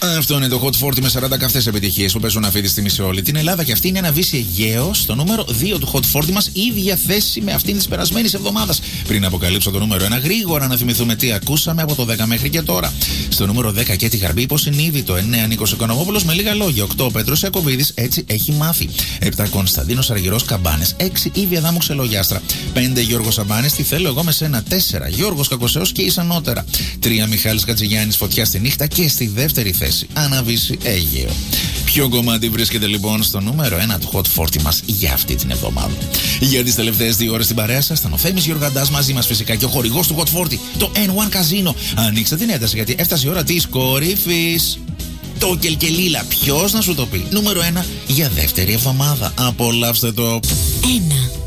Αυτό είναι το Hot 40 με 40 καυτές επιτυχίες που παίζουν αυτή τη στιγμή σε όλη την Ελλάδα. Και αυτή είναι ένα Βύση Αιγαίο στο νούμερο 2 του Hot 40 μας, ίδια θέση με αυτήν της περασμένης εβδομάδας. Πριν αποκαλύψω το νούμερο 1, γρήγορα να θυμηθούμε τι ακούσαμε από το 10 μέχρι και τώρα. Στο νούμερο 10 και τη Γαρμπή υποσυνείδητο. 9 Νίκος Οικονομόπουλος με λίγα λόγια. 8 Πέτρος Ιακωβίδης, έτσι έχει μάθει. 7 Κωνσταντίνος Αργυρός Καμπάνες. 6 Ήβια Δάμου Ξελογιάστρα. 5 Γιώργος Σαμπάνης, τι θέλω εγώ με σένα. 4 Γιώργος Κακοσέος και Ισανότερα. 3 Μιχάλης Κατζηγιάννης, Φωτιά στη νύχτα. Και στη δεύτερη θέση Αναβύση Αίγαιο. Ποιο κομμάτι βρίσκεται λοιπόν στο νούμερο 1 του Hot 40 μας για αυτή την εβδομάδα? Για τις τελευταίες 2 ώρες στην παρέα σας ήταν ο Θέμης Γιωργαντάς, μαζί μας φυσικά και ο χορηγός του Hot 40, το N1 Casino. Ανοίξτε την ένταση γιατί έφτασε η ώρα της κορυφής. Το Κελκελίλα, ποιος να σου το πει? Νούμερο 1 για δεύτερη εβδομάδα. Απολαύστε το. 1.